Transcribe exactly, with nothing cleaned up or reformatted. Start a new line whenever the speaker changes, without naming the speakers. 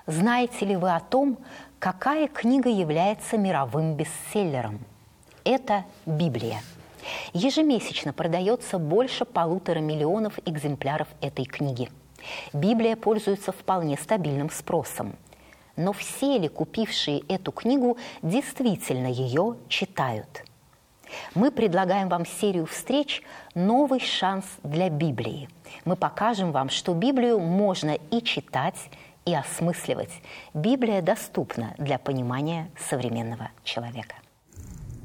Знаете ли вы о том, какая книга является мировым бестселлером? Это Библия. Ежемесячно продается больше полутора миллионов экземпляров этой книги. Библия пользуется вполне стабильным спросом. Но все ли купившие эту книгу действительно ее читают? Мы предлагаем вам серию встреч «Новый шанс для Библии». Мы покажем вам, что Библию можно и читать, и осмысливать. Библия доступна для понимания современного человека.